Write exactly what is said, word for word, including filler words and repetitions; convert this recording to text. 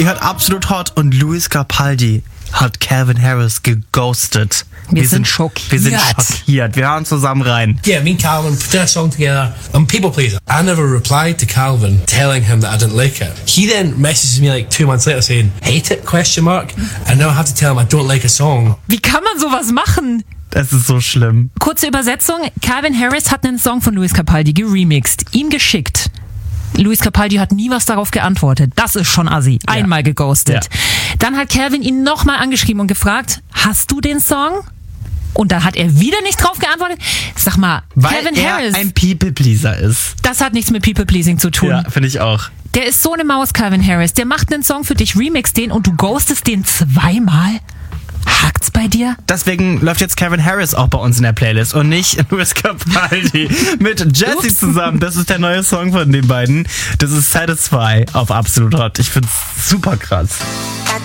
Ihr hört Absolut Hot und Lewis Capaldi hat Calvin Harris geghostet. Wir, wir sind schockiert. Wir sind schockiert. Wir hören zusammen rein. Yeah, me and Calvin put a song together. I'm people pleaser. I never replied to Calvin telling him that I didn't like it. He then messages me like two months later saying, hate it, question mark. And now I have to tell him I don't like a song. Wie kann man sowas machen? Es ist so schlimm. Kurze Übersetzung. Calvin Harris hat einen Song von Lewis Capaldi geremixed, ihm geschickt. Lewis Capaldi hat nie was darauf geantwortet. Das ist schon assi. Einmal ja. geghostet. Ja. Dann hat Calvin ihn nochmal angeschrieben und gefragt, hast du den Song? Und dann hat er wieder nicht drauf geantwortet. Sag mal, Weil Calvin er Harris ein People-Pleaser ist. Das hat nichts mit People-Pleasing zu tun. Ja, finde ich auch. Der ist so eine Maus, Calvin Harris. Der macht einen Song für dich, remix den und du ghostest den zweimal? Hakt's bei dir? Deswegen läuft jetzt Calvin Harris auch bei uns in der Playlist und nicht Lewis Capaldi mit Jessie Ups. zusammen. Das ist der neue Song von den beiden. Das ist Satisfy auf Absolut Hot. Ich find's super krass.